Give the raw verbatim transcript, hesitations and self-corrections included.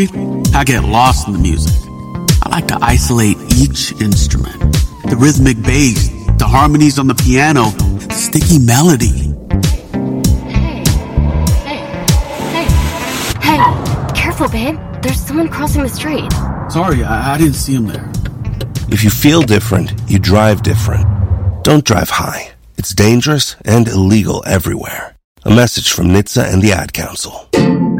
I get lost in the music. I like to isolate each instrument. The rhythmic bass, the harmonies on the piano, the sticky melody. Hey, hey, hey, hey, careful, babe. There's someone crossing the street. Sorry, I, I didn't see him there. If you feel different, you drive different. Don't drive high. It's dangerous and illegal everywhere. A message from N H T S A and the Ad Council.